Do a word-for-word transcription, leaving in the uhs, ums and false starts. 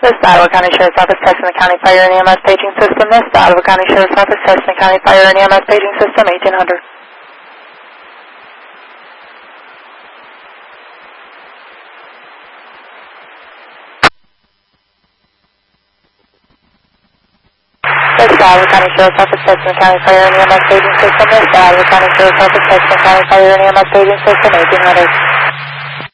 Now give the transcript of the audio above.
This is the Ottawa County Sheriff's Office, Tustin County Fire and E M S Paging System. This is the Ottawa County Sheriff's Office, Tustin County Fire and E M S Paging System, eighteen hundred. This is the Ottawa County Sheriff's Office, Tustin County Fire and E M S Paging System. This is the Ottawa County Sheriff's Office, Tustin County Fire and E M S Paging System, eighteen hundred.